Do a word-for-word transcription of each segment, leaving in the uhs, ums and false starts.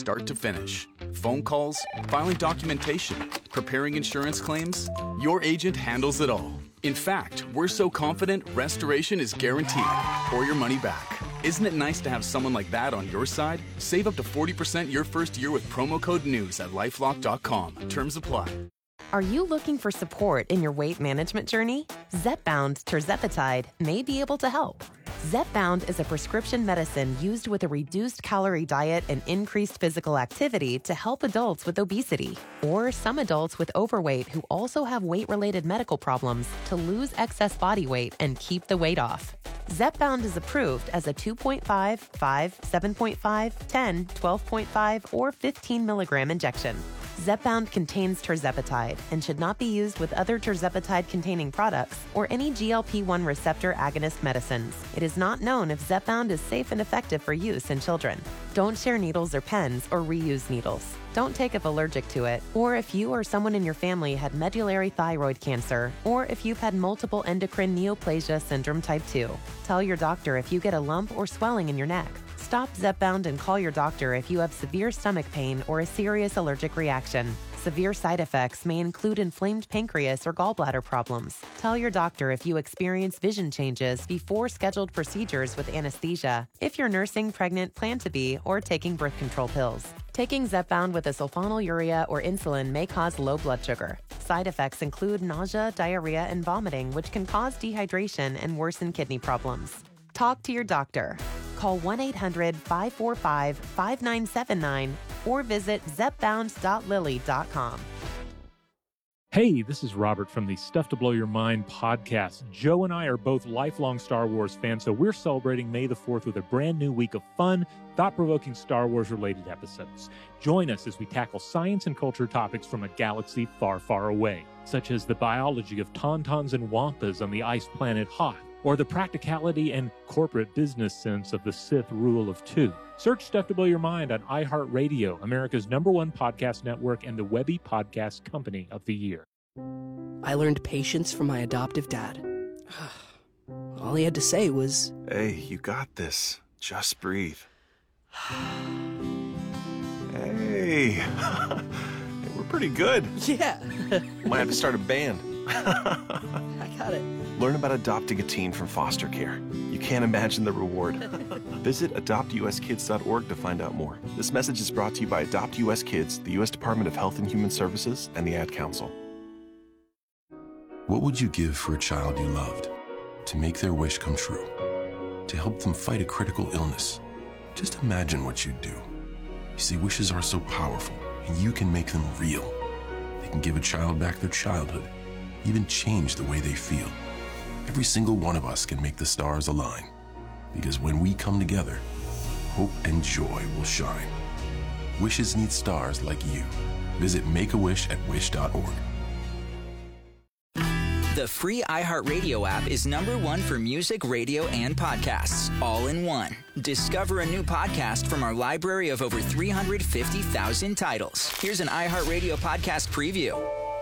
start to finish. Phone calls, filing documentation, preparing insurance claims. Your agent handles it all. In fact, we're so confident restoration is guaranteed or your money back. Isn't it nice to have someone like that on your side? Save up to forty percent your first year with promo code NEWS at lifelock dot com. Terms apply. Are you looking for support in your weight management journey? Zepbound tirzepatide may be able to help. Zepbound is a prescription medicine used with a reduced calorie diet and increased physical activity to help adults with obesity or some adults with overweight who also have weight-related medical problems to lose excess body weight and keep the weight off. Zepbound is approved as a two point five, five, seven point five, ten, twelve point five, or fifteen milligram injection. Zepbound contains tirzepatide and should not be used with other tirzepatide-containing products or any G L P one receptor agonist medicines. It is not known if Zepbound is safe and effective for use in children. Don't share needles or pens or reuse needles. Don't take if allergic to it, or if you or someone in your family had medullary thyroid cancer, or if you've had multiple endocrine neoplasia syndrome type two. Tell your doctor if you get a lump or swelling in your neck. Stop Zepbound and call your doctor if you have severe stomach pain or a serious allergic reaction. Severe side effects may include inflamed pancreas or gallbladder problems. Tell your doctor if you experience vision changes before scheduled procedures with anesthesia, if you're nursing, pregnant, plan to be, or taking birth control pills. Taking Zepbound with a sulfonylurea or insulin may cause low blood sugar. Side effects include nausea, diarrhea, and vomiting, which can cause dehydration and worsen kidney problems. Talk to your doctor. Call one eight hundred, five four five, five nine seven nine or visit zepbound dot lilly dot com. Hey, this is Robert from the Stuff to Blow Your Mind podcast. Joe and I are both lifelong Star Wars fans, so we're celebrating May the fourth with a brand new week of fun, thought-provoking Star Wars-related episodes. Join us as we tackle science and culture topics from a galaxy far, far away, such as the biology of tauntauns and wampas on the ice planet Hoth, or the practicality and corporate business sense of the Sith rule of two. Search Stuff to Blow Your Mind on iHeartRadio, America's number one podcast network and the Webby Podcast Company of the Year. I learned patience from my adoptive dad. All he had to say was, "Hey, you got this. Just breathe." Hey, we're pretty good. Yeah. Might have to start a band. I got it. Learn about adopting a teen from foster care. You can't imagine the reward. Visit adopt u s kids dot org to find out more. This message is brought to you by Adopt U S Kids, the U S Department of Health and Human Services, and the Ad Council. What would you give for a child you loved? To make their wish come true? To help them fight a critical illness? Just imagine what you'd do. You see, wishes are so powerful, and you can make them real. They can give a child back their childhood, even change the way they feel. Every single one of us can make the stars align. Because when we come together, hope and joy will shine. Wishes need stars like you. Visit Make a Wish at wish dot org. The free iHeartRadio app is number one for music, radio, and podcasts, all in one. Discover a new podcast from our library of over three hundred fifty thousand titles. Here's an iHeartRadio podcast preview.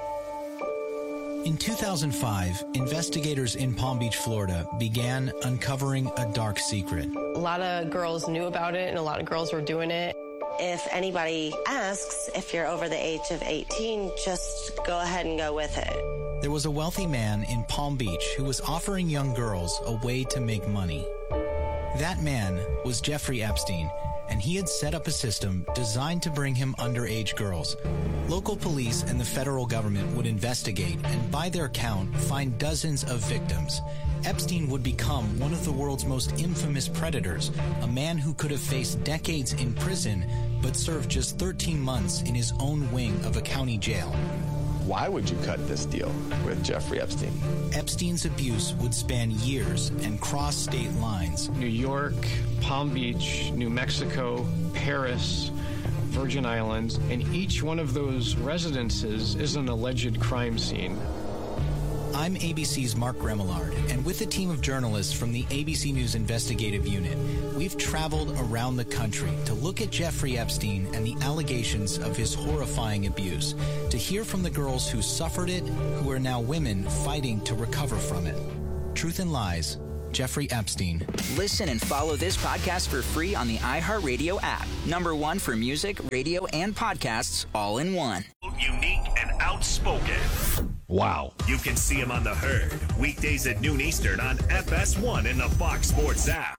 In two thousand five, investigators in Palm Beach, Florida, began uncovering a dark secret. A lot of girls knew about it, and a lot of girls were doing it. If anybody asks if you're over the age of eighteen, just go ahead and go with it. There was a wealthy man in Palm Beach who was offering young girls a way to make money. That man was Jeffrey Epstein, and he had set up a system designed to bring him underage girls. Local police and the federal government would investigate and, by their count, find dozens of victims. Epstein would become one of the world's most infamous predators, a man who could have faced decades in prison but served just thirteen months in his own wing of a county jail. Why would you cut this deal with Jeffrey Epstein? Epstein's abuse would span years and cross state lines. New York, Palm Beach, New Mexico, Paris, Virgin Islands, and each one of those residences is an alleged crime scene. I'm A B C's Mark Remillard, and with a team of journalists from the A B C News Investigative Unit, we've traveled around the country to look at Jeffrey Epstein and the allegations of his horrifying abuse, to hear from the girls who suffered it, who are now women fighting to recover from it. Truth and Lies, Jeffrey Epstein. Listen and follow this podcast for free on the iHeartRadio app. Number one for music, radio, and podcasts all in one. Unique and outspoken. Wow. You can see him on The Herd, weekdays at noon Eastern on F S one in the Fox Sports app.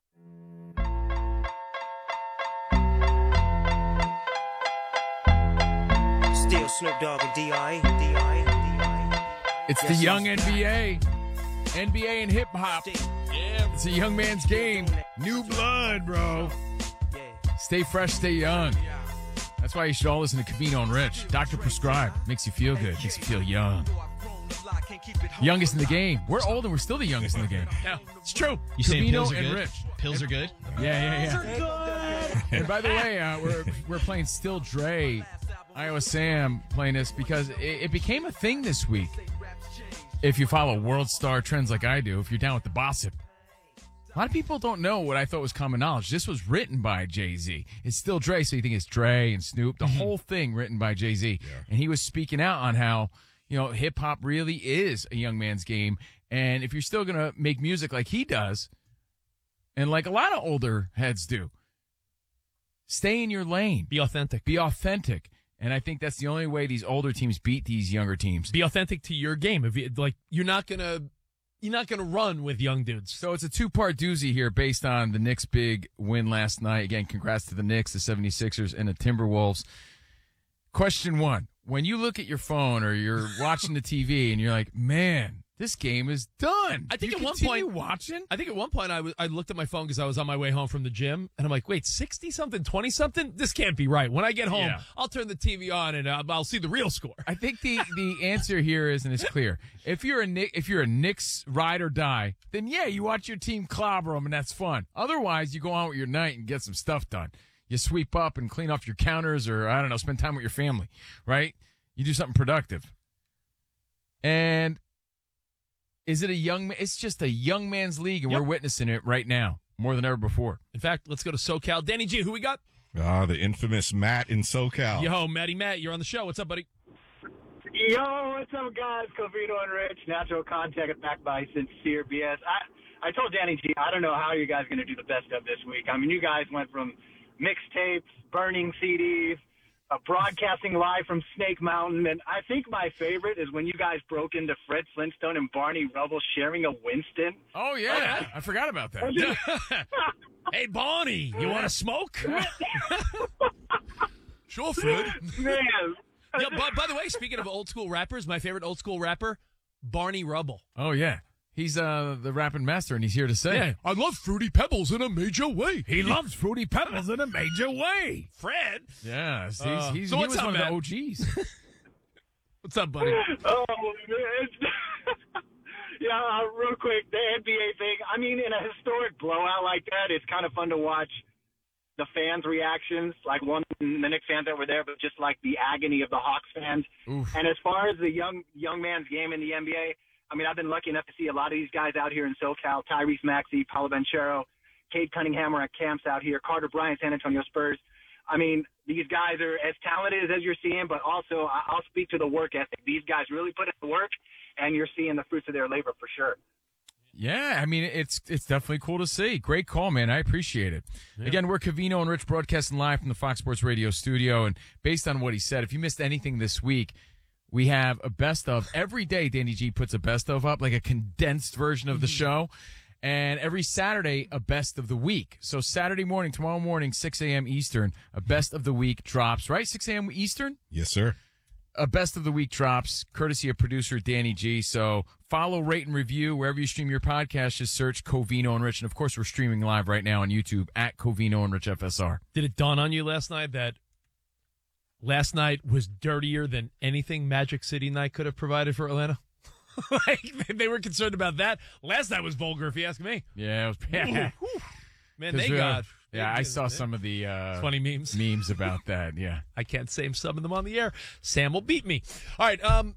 Still Snoop Dogg and D I. D I. D I. It's the young N B A. N B A and hip-hop. Yeah. It's a young man's game. New blood, bro. Stay fresh, stay young. That's why you should all listen to Covino and Rich. Doctor Prescribed. Makes you feel good. Makes you feel young. Youngest in the game. We're old and we're still the youngest in the game. Yeah, it's true. You saying pills are and good? Rich. Pills are good? Yeah, yeah, yeah. And by the way, uh, we're we're playing Still Dre, Iowa Sam playing this because it, it became a thing this week. If you follow World Star trends like I do, if you're down with the gossip. A lot of people don't know what I thought was common knowledge. This was written by Jay-Z. It's Still Dre, so you think it's Dre and Snoop. The mm-hmm. whole thing written by Jay-Z. Yeah. And he was speaking out on how, you know, hip-hop really is a young man's game. And if you're still going to make music like he does, and like a lot of older heads do, stay in your lane. Be authentic. Be authentic. And I think that's the only way these older teams beat these younger teams. Be authentic to your game. If you, like, you're not going to... You're not going to run with young dudes. So it's a two-part doozy here based on the Knicks' big win last night. Again, congrats to the Knicks, the seventy-sixers, and the Timberwolves. Question one. When you look at your phone or you're watching the T V and you're like, man, this game is done. I think you at one point watching. I think at one point I, w- I looked at my phone because I was on my way home from the gym, and I'm like, wait, sixty something, twenty something. This can't be right. When I get home, yeah. I'll turn the T V on and uh, I'll see the real score. I think the, the answer here is, and it's clear. If you're a Nick, if you're a Knicks ride or die, then yeah, you watch your team clobber them, and that's fun. Otherwise, you go on with your night and get some stuff done. You sweep up and clean off your counters, or I don't know, spend time with your family, right? You do something productive. And is it a young man? It's just a young man's league, and yep. we're witnessing it right now more than ever before. In fact, let's go to SoCal. Danny G, who we got? Ah, the infamous Matt in SoCal. Yo, Matty Matt, you're on the show. What's up, buddy? Yo, what's up, guys? Covino and Rich, natural contact backed by sincere B S. I, I told Danny G, I don't know how you guys are going to do the best of this week. I mean, you guys went from mixtapes, burning C Ds, uh, broadcasting live from Snake Mountain, and I think my favorite is when you guys broke into Fred Flintstone and Barney Rubble sharing a Winston. Oh, yeah. Oh, I forgot about that. Hey, Barney, you want to smoke? Sure, Fred. Man. Yeah, by, by the way, speaking of old school rappers, my favorite old school rapper, Barney Rubble. Oh, yeah. He's uh, the rapping master, and he's here to say. Yeah, I love Fruity Pebbles in a major way. He loves Fruity Pebbles in a major way. Fred? Yeah, he's, uh, he's, so he what's was up, one man? of the O Gs. What's up, buddy? Oh, man. Yeah, uh, real quick, the N B A thing. I mean, in a historic blowout like that, it's kind of fun to watch the fans' reactions, like one the Knicks fans that were there, but just like the agony of the Hawks fans. Oof. And as far as the young young man's game in the N B A, I mean, I've been lucky enough to see a lot of these guys out here in SoCal, Tyrese Maxey, Paolo Banchero, Cade Cunningham are at camps out here, Carter Bryant, San Antonio Spurs. I mean, these guys are as talented as you're seeing, but also I'll speak to the work ethic. These guys really put in the work, and you're seeing the fruits of their labor for sure. Yeah, I mean, it's it's definitely cool to see. Great call, man. I appreciate it. Yeah. Again, we're Covino and Rich broadcasting live from the Fox Sports Radio studio, and based on what he said, if you missed anything this week, we have a best of. Every day, Danny G puts a best of up, like a condensed version of the show. And every Saturday, a best of the week. So Saturday morning, tomorrow morning, six a.m. Eastern, a best of the week drops, right? six a.m. Eastern? Yes, sir. A best of the week drops, courtesy of producer Danny G. So follow, rate, and review wherever you stream your podcast. Just search Covino and Rich. And, of course, we're streaming live right now on YouTube at Covino and Rich F S R. Did it dawn on you last night that last night was dirtier than anything Magic City Night could have provided for Atlanta? Like, they were concerned about that. Last night was vulgar, if you ask me. Yeah, it was bad. Man, they got... Yeah, I saw some of the uh, funny memes memes about that. Yeah, I can't say some of them on the air. Sam will beat me. All right. Um,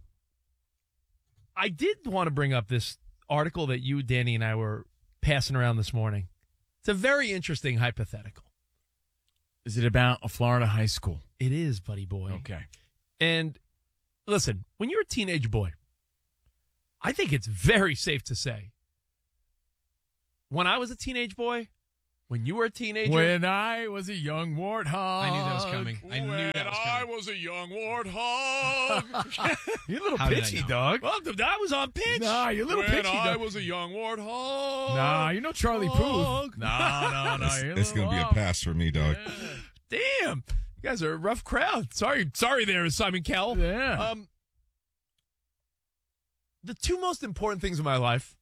I did want to bring up this article that you, Danny, and I were passing around this morning. It's a very interesting hypothetical. Is it about a Florida high school? It is, buddy boy. Okay. And listen, when you're a teenage boy, I think it's very safe to say when I was a teenage boy, when you were a teenager. When I was a young warthog. I knew that was coming. I when knew that was coming. I was a young warthog. You're a little How did I pitchy, know? dog. Well, I was on pitch. Nah, you're a little when pitchy, I dog. was a young warthog. Nah, you're no Charlie Puth. No, no, no. It's, You're a it's going little to be a off. pass for me, dog. Damn. You guys are a rough crowd. Sorry, sorry there, Simon Cowell. Yeah. Um, the two most important things in my life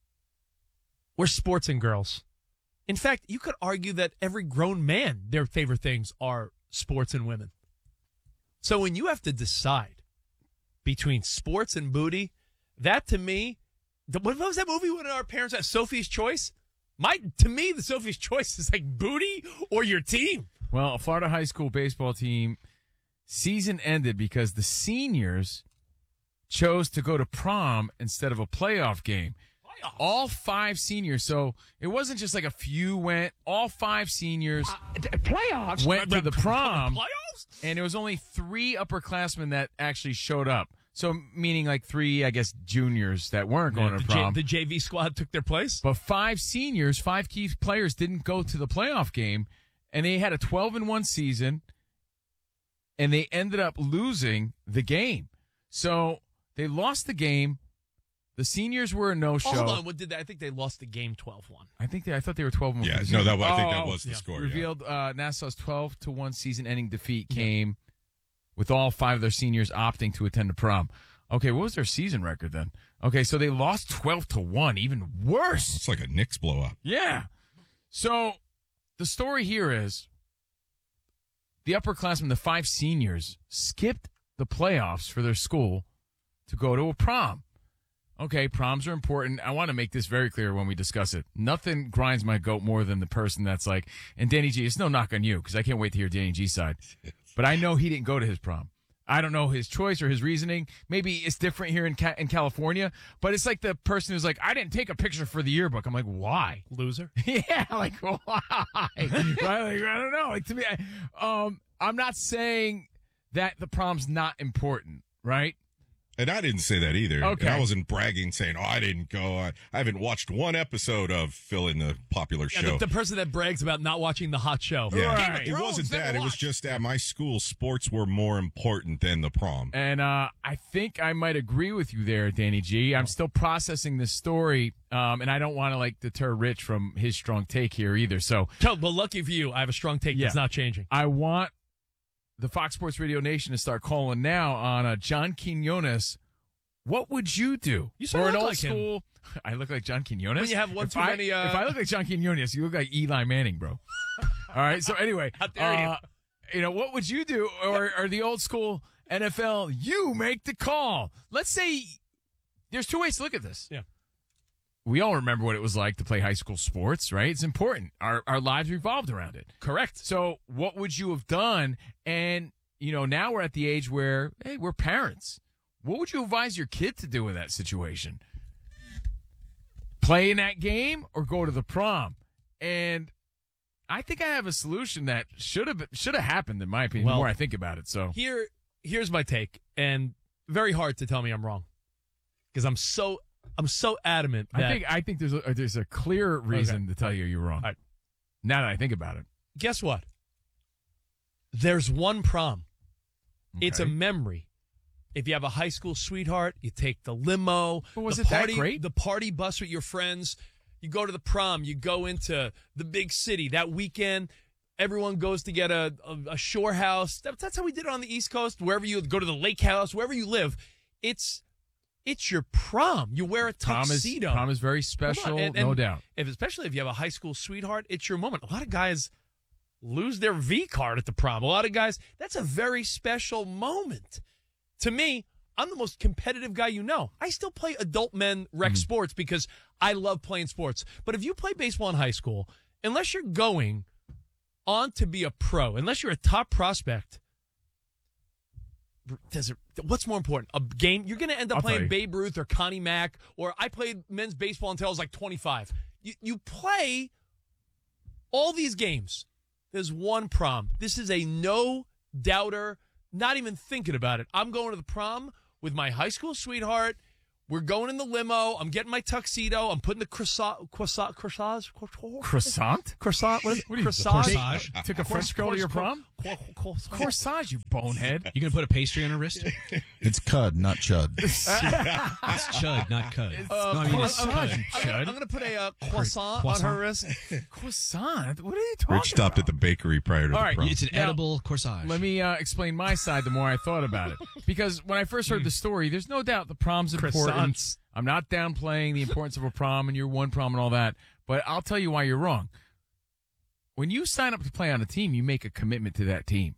were sports and girls. In fact, you could argue that every grown man, their favorite things are sports and women. So when you have to decide between sports and booty, that to me, the, what was that movie when our parents had Sophie's Choice? My to me, the Sophie's Choice is like booty or your team. Well, a Florida high school baseball team season ended because the seniors chose to go to prom instead of a playoff game. Playoffs. All five seniors. So it wasn't just like a few went. All five seniors uh, playoffs went to the prom. Playoffs? And it was only three upperclassmen that actually showed up. So meaning like three, I guess, juniors that weren't going Yeah, to the prom. J, the J V squad took their place. But five seniors, five key players didn't go to the playoff game, and they had a twelve and one season, and they ended up losing the game. So they lost the game. The seniors were a no-show. Hold on, what did that? I think they lost the game twelve one. I think they. I thought they were twelve and one. Yeah, no, that, I think that was the yeah. score. Revealed uh, Nassau's twelve to one season-ending defeat came yeah. with all five of their seniors opting to attend the prom. Okay, what was their season record then? Okay, so they lost twelve to one, even worse. It's like a Knicks blow-up. Yeah. So the story here is the upperclassmen, the five seniors, skipped the playoffs for their school to go to a prom. Okay, proms are important. I want to make this very clear when we discuss it. Nothing grinds my goat more than the person that's like, and Danny G, it's no knock on you because I can't wait to hear Danny G's side. But I know he didn't go to his prom. I don't know his choice or his reasoning. Maybe it's different here in Ca- in California, but it's like the person who's like, I didn't take a picture for the yearbook. I'm like, why? Loser? Yeah, like, why? Right? Like, I don't know. Like, to me, I, um, I'm not saying that the prom's not important, right? And I didn't say that either. Okay. And I wasn't bragging saying, oh, I didn't go. I, I haven't watched one episode of Phil in the popular Yeah, show. the, the person that brags about not watching the hot show. Yeah. Right. It wasn't that. It was just at my school, sports were more important than the prom. And uh, I think I might agree with you there, Danny G. I'm still processing this story, um, and I don't want to like deter Rich from his strong take here either. So, well, lucky for you, I have a strong take yeah, that's not changing. I want the Fox Sports Radio Nation to start calling now on uh, John Quinones. What would you do? You sort or of an look old like him. school. I look like John Quinones. When you have one if too I, many, uh... If I look like John Quinones, you look like Eli Manning, bro. All right. So anyway, how dare uh, you? You know, what would you do? Or, or the old school N F L? You make the call. Let's say there's two ways to look at this. Yeah. We all remember what it was like to play high school sports, right? It's important. Our our lives revolved around it. Correct. So what would you have done? And you know, now we're at the age where hey, we're parents. What would you advise your kid to do in that situation? Play in that game or go to the prom? And I think I have a solution that should have should have happened, in my opinion, Well, the more I think about it. So here, here's my take, and very hard to tell me I'm wrong because I'm so I'm so adamant that I think I think there's a, there's a clear reason Okay. to tell you you're wrong. Right. Now that I think about it, guess what? There's one prom. It's a Okay. memory. If you have a high school sweetheart, you take the limo, But was the it that party, great? the party bus with your friends. You go to the prom. You go into the big city that weekend. Everyone goes to get a, a, a shore house. That, that's how we did it on the East Coast. Wherever you go to the lake house, wherever you live, it's it's your prom. You wear a prom is, tuxedo. prom is very Hold special, on, and- no and doubt. If especially if you have a high school sweetheart, it's your moment. A lot of guys lose their V card at the prom. A lot of guys, that's a very special moment. To me, I'm the most competitive guy you know. I still play adult men rec Mm-hmm. sports because I love playing sports. But if you play baseball in high school, unless you're going on to be a pro, unless you're a top prospect, does it, what's more important? A game? You're going to end up I'll tell playing you. Babe Ruth or Connie Mack, or I played men's baseball until I was like twenty-five. You, you play all these games. There's one prom. This is a no-doubter, not even thinking about it. I'm going to the prom with my high school sweetheart. We're going in the limo. I'm getting my tuxedo. I'm putting the croissant, croissant, croissant, Croissant? croissant. What is it? What are you, Croissant. corsage? Took a French girl to your prom? Corsage, you bonehead. You gonna put a pastry on her wrist? It's cud, not chud. It's chud, not cud. Uh, no, I mean, it's I'm, cud. I'm, I'm, I'm going to put a uh, croissant, Croissant? on her wrist. Croissant? What are you talking Rich stopped about? at the bakery prior to All the right, prom. It's an Now, edible corsage. Let me uh, explain my side the more I thought about it. Because when I first heard the story, there's no doubt the prom's important. Croissants. I'm not downplaying the importance of a prom and your one prom and all that, but I'll tell you why you're wrong. When you sign up to play on a team, you make a commitment to that team.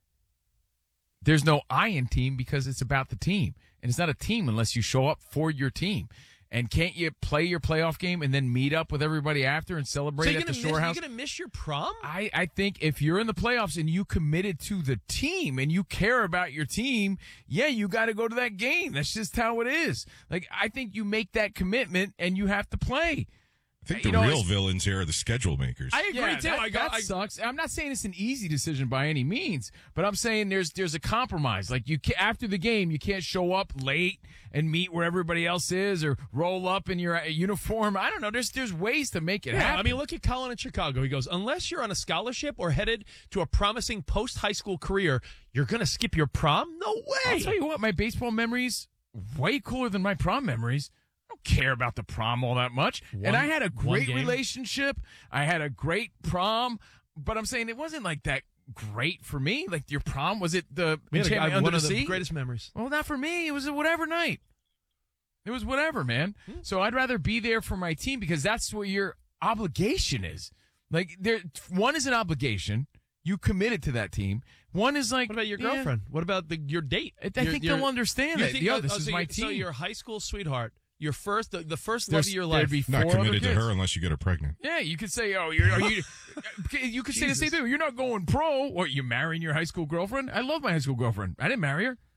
There's no I in team because it's about the team. And it's not a team unless you show up for your team. And can't you play your playoff game and then meet up with everybody after and celebrate So you're at the gonna Shore miss, House? You're going to miss your prom? I, I think if you're in the playoffs and you committed to the team and you care about your team, yeah, you got to go to that game. That's just how it is. Like, I think you make that commitment and you have to play. I think You the know, real it's- villains here are the schedule makers. I agree, Yeah, too. that, I got, that I, sucks. I'm not saying it's an easy decision by any means, but I'm saying there's there's a compromise. Like you, ca- after the game, you can't show up late and meet where everybody else is, or roll up in your uh, uniform. I don't know. There's there's ways to make it yeah, happen. I mean, look at Colin in Chicago. He goes, unless you're on a scholarship or headed to a promising post-high school career, you're going to skip your prom? No way. I'll tell you what, my baseball memories way cooler than my prom memories. I don't care about the prom all that much. One- and I had a one great game? relationship. I had a great prom, but I'm saying it wasn't like that great for me. Like your prom, was it the We had a, Enchantment I- Under one the of the Sea? greatest memories. Well, not for me. It was a whatever night. It was whatever, man. So I'd rather be there for my team because that's what your obligation is. Like there, one is an obligation. You committed to that team. One is like, What about your yeah, girlfriend? What about the, your date? I, I Your- think your- they'll understand you that. think- Yo, oh, this oh, is so my you- team. So your high school sweetheart, your first, the, the first There's- love of your there'd life. be Not four committed other to kids. her unless you get her pregnant. Yeah, you could say, oh, you're, are you? You could say the same thing. You're not going pro. What? You marrying your high school girlfriend? I love my high school girlfriend. I didn't marry her.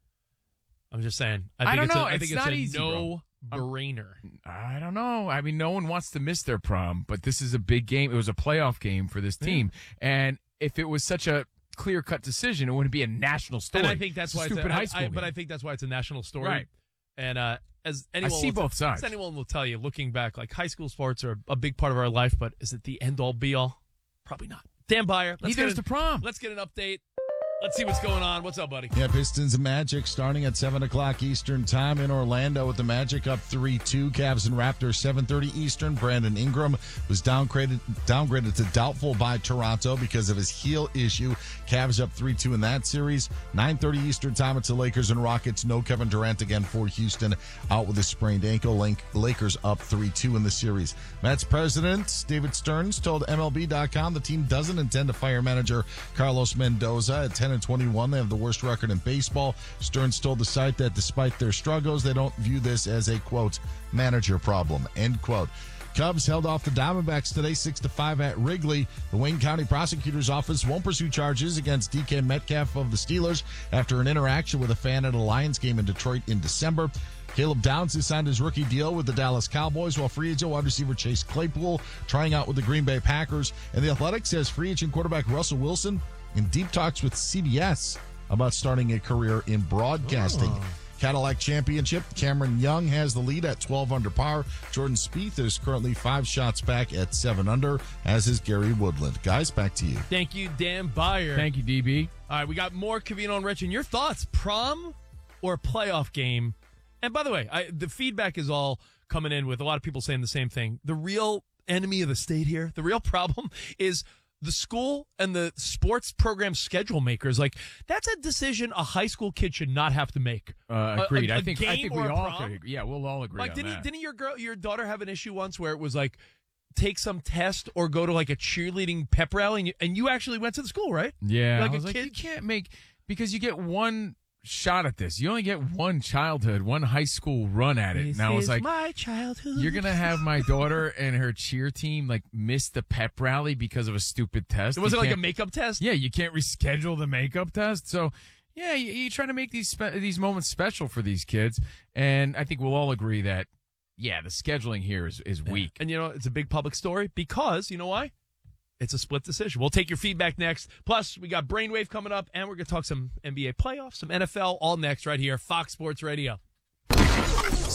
I'm just saying. I, I think don't it's know. A, I It's think it's not a easy, bro. no-brainer. I don't know. I mean, no one wants to miss their prom, but this is a big game. It was a playoff game for this team, and if it was such a clear-cut decision, it wouldn't be a national story. And I think that's It's a why stupid it's a, high I- school. I, game. but I think that's why it's a national story. Right. And uh, as anyone see will, both sides. As anyone will tell you, looking back, like high school sports are a big part of our life, but is it the end-all, be-all? Probably not. Dan Byer. Let's Neither get is an- the prom. Let's get an update. Let's see what's going on. What's up, buddy? Yeah, Pistons and Magic starting at seven o'clock Eastern time in Orlando with the Magic up three two. Cavs and Raptors seven thirty Eastern. Brandon Ingram was downgraded downgraded to doubtful by Toronto because of his heel issue. Cavs up three two in that series. nine thirty Eastern time it's the Lakers and Rockets. No Kevin Durant again for Houston, out with a sprained ankle. Link- Lakers up three two in the series. Mets president David Stearns told M L B dot com the team doesn't intend to fire manager Carlos Mendoza. At ten and twenty-one, they have the worst record in baseball. Stearns told the site that despite their struggles, they don't view this as a, quote, manager problem, end quote. Cubs held off the Diamondbacks today six to five at Wrigley. The Wayne County Prosecutor's Office won't pursue charges against D K Metcalf of the Steelers after an interaction with a fan at a Lions game in Detroit in December. Caleb Downs has signed his rookie deal with the Dallas Cowboys, while free agent wide receiver Chase Claypool trying out with the Green Bay Packers. And the Athletic says free agent quarterback Russell Wilson in deep talks with C B S about starting a career in broadcasting. Oh. Cadillac Championship, Cameron Young has the lead at twelve under par. Jordan Spieth is currently five shots back at seven under, as is Gary Woodland. Guys, back to you. Thank you, Dan Byer. Thank you, D B. All right, we got more Covino and Rich. And your thoughts, prom or playoff game? And by the way, I, the feedback is all coming in with a lot of people saying the same thing. The real enemy of the state here, the real problem is the school and the sports program schedule makers. Like, that's a decision a high school kid should not have to make. Uh, A- agreed. a- a I think I game think we or a all prom? could agree. Yeah, we'll all agree Like, on didn't, that. didn't your girl, your daughter have an issue once where it was like, take some test or go to like a cheerleading pep rally, and you, and you actually went to the school, right? Yeah, like I a was like, kid. you can't make, because you get one shot at this. You only get one childhood, one high school run at it. This and I was is like, my childhood. you're gonna have my daughter and her cheer team like miss the pep rally because of a stupid test. Was You it like a can't- makeup test? Yeah, you can't reschedule the makeup test. So, yeah, you, you try to make these spe- these moments special for these kids, and I think we'll all agree that, yeah, the scheduling here is is weak. And you know, it's a big public story because, you know why? It's a split decision. We'll take your feedback next. Plus, we got Brainwave coming up, and we're going to talk some N B A playoffs, some N F L, all next right here, Fox Sports Radio.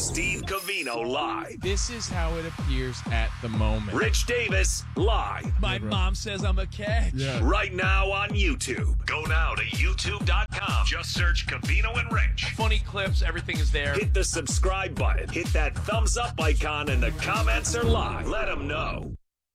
Steve Covino live. This is how it appears at the moment. Rich Davis live. My mom says I'm a catch. Yeah. Right now on YouTube. Go now to youtube dot com. Just search Covino and Rich. Funny clips, everything is there. Hit the subscribe button. Hit that thumbs up icon, and the comments are live. Let them know.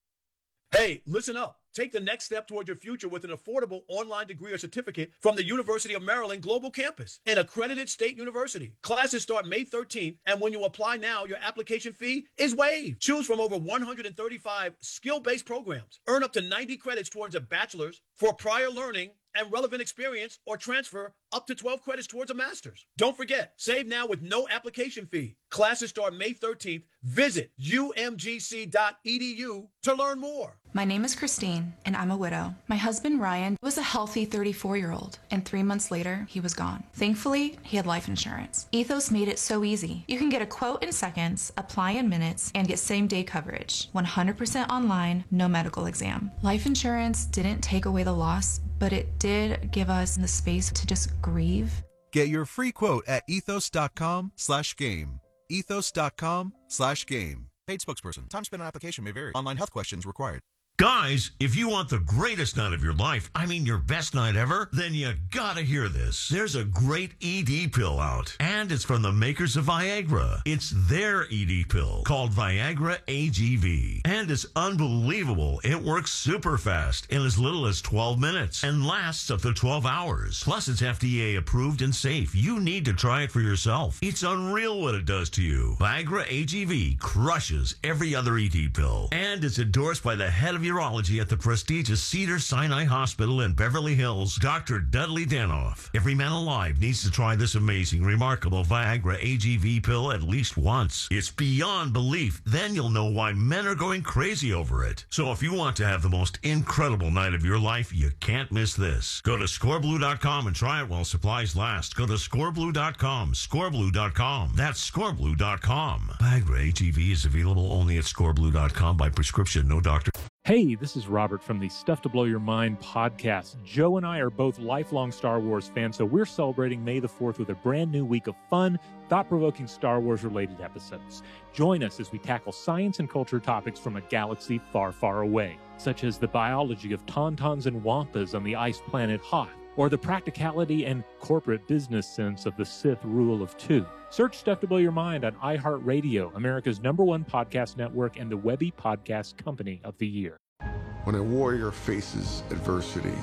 Hey, listen up. Take the next step toward your future with an affordable online degree or certificate from the University of Maryland Global Campus, an accredited state university. Classes start May thirteenth, and when you apply now, your application fee is waived. Choose from over one hundred thirty-five skill-based programs. Earn up to ninety credits towards a bachelor's for prior learning and relevant experience, or transfer up to twelve credits towards a master's. Don't forget, save now with no application fee. Classes start May thirteenth. Visit u m g c dot e d u to learn more. My name is Christine, and I'm a widow. My husband, Ryan, was a healthy thirty-four-year-old, and three months later, he was gone. Thankfully, he had life insurance. Ethos made it so easy. You can get a quote in seconds, apply in minutes, and get same-day coverage. one hundred percent online, no medical exam. Life insurance didn't take away the loss, but it did give us the space to just grieve. Get your free quote at ethos dot com slash game. ethos dot com slash game. Paid spokesperson. Time spent on application may vary. Online health questions required. Guys, if you want the greatest night of your life, I mean your best night ever, then you gotta hear this. There's a great E D pill out, and it's from the makers of Viagra. It's their E D pill called Viagra A G V, and it's unbelievable. It works super fast in as little as twelve minutes and lasts up to twelve hours. Plus, it's F D A approved and safe. You need to try it for yourself. It's unreal what it does to you. Viagra A G V crushes every other E D pill, and it's endorsed by the head of urology at the prestigious Cedars-Sinai Hospital in Beverly Hills, Doctor Dudley Danoff. Every man alive needs to try this amazing, remarkable Viagra A G V pill at least once. It's beyond belief. Then you'll know why men are going crazy over it. So if you want to have the most incredible night of your life, you can't miss this. Go to score blue dot com and try it while supplies last. Go to score blue dot com, score blue dot com. That's score blue dot com. Viagra A G V is available only at score blue dot com by prescription, no doctor. Hey, this is Robert from the Stuff to Blow Your Mind podcast. Joe and I are both lifelong Star Wars fans, so we're celebrating May the fourth with a brand new week of fun, thought-provoking Star Wars-related episodes. Join us as we tackle science and culture topics from a galaxy far, far away, such as the biology of tauntauns and wampas on the ice planet Hoth, or the practicality and corporate business sense of the Sith rule of two. Search Stuff to Blow Your Mind on iHeartRadio, America's number one podcast network and the Webby Podcast Company of the Year. When a warrior faces adversity,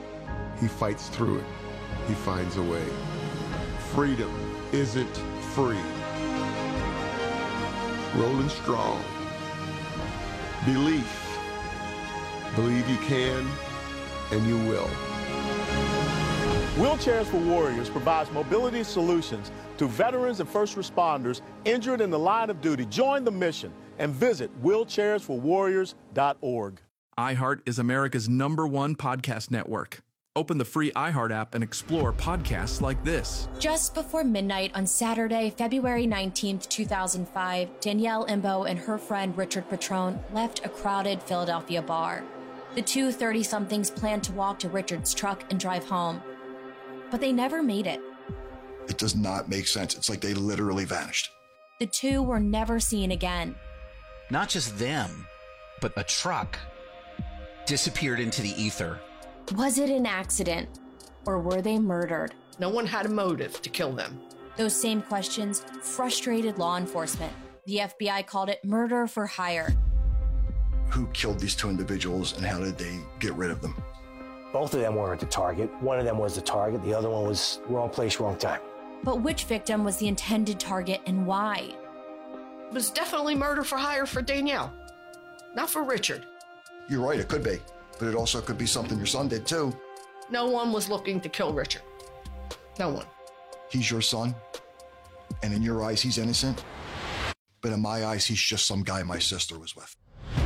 he fights through it. He finds a way. Freedom isn't free. Rolling strong. Belief. Believe you can, and you will. Wheelchairs for Warriors provides mobility solutions to veterans and first responders injured in the line of duty. Join the mission and visit wheelchairs for warriors dot org. iHeart is America's number one podcast network. Open the free iHeart app and explore podcasts like this. Just before midnight on Saturday, February nineteenth, two thousand five, Danielle Imbo and her friend Richard Petrone left a crowded Philadelphia bar. The two thirty-somethings planned to walk to Richard's truck and drive home, but they never made it. It does not make sense. It's like they literally vanished. The two were never seen again. Not just them, but a truck disappeared into the ether. Was it an accident, or were they murdered? No one had a motive to kill them. Those same questions frustrated law enforcement. The F B I called it murder for hire. Who killed these two individuals and how did they get rid of them? Both of them weren't the target. One of them was the target. The other one was wrong place, wrong time. But which victim was the intended target and why? It was definitely murder for hire for Danielle, not for Richard. You're right, it could be. But it also could be something your son did too. No one was looking to kill Richard. No one. He's your son, and in your eyes, he's innocent. But in my eyes, he's just some guy my sister was with.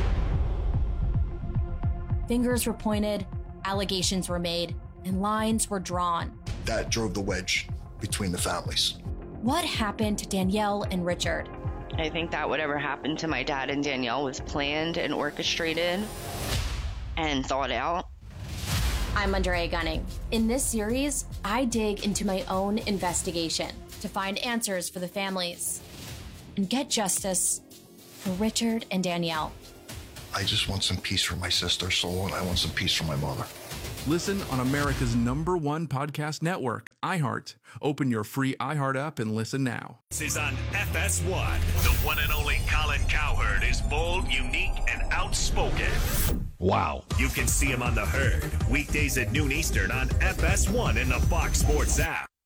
Fingers were pointed, allegations were made, and lines were drawn. That drove the wedge between the families. What happened to Danielle and Richard? I think that whatever happened to my dad and Danielle was planned and orchestrated and thought out. I'm Andrea Gunning. In this series, I dig into my own investigation to find answers for the families. and get justice for Richard and Danielle. I just want some peace for my sister, Soul, and I want some peace for my mother. Listen on America's number one podcast network, iHeart. Open your free iHeart app and listen now. This is on F S one. The one and only Colin Cowherd is bold, unique, and outspoken. Wow. You can see him on The Herd, weekdays at noon Eastern on F S one in the Fox Sports app.